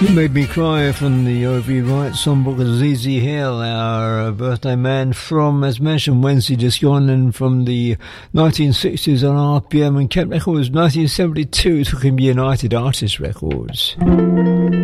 Made Me Cry from the O.V. Wright songbook of ZZ Hill, our birthday man from, as mentioned, Wednesday just gone, and from the 1960s on RPM and Kept Records. 1972 took him United Artists Records.